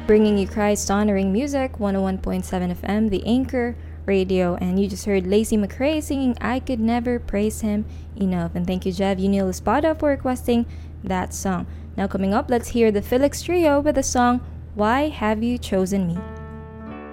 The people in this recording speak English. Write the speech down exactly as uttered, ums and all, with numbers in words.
bringing you Christ honoring music, one oh one point seven F M, The Anchor Radio, and you just heard Lacey McRae singing I Could Never Praise Him Enough. And thank you, Jev Unil Espada, for requesting that song. Now coming up, let's hear the Felix Trio with the song Why Have You Chosen Me?